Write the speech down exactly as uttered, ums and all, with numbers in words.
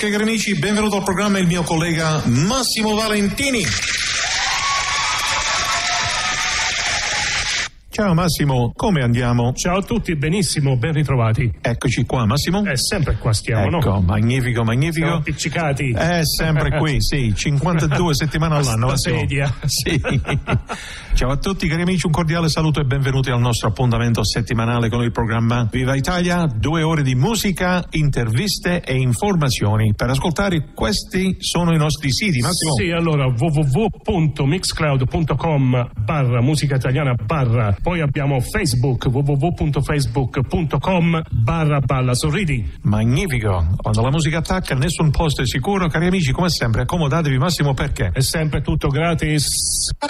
Ok, cari amici, benvenuto al programma il mio collega Massimo Valentini. Ciao Massimo, come andiamo? Ciao a tutti, benissimo, ben ritrovati. Eccoci qua, Massimo. È sempre qua stiamo, ecco, no? magnifico, magnifico. Siamo appiccicati. È sempre qui, sì, cinquantadue settimane all'anno. La sedia. Sì. Ciao a tutti cari amici, un cordiale saluto e benvenuti al nostro appuntamento settimanale con il programma Viva Italia, due ore di musica, interviste e informazioni. Per ascoltare questi sono i nostri siti, Massimo. Sì, allora w w w punto mixcloud punto com barra musica italiana barra, poi abbiamo Facebook w w w punto facebook punto com barra balla sorridi. Magnifico, quando la musica attacca nessun posto è sicuro, cari amici, come sempre accomodatevi Massimo perché È sempre tutto gratis.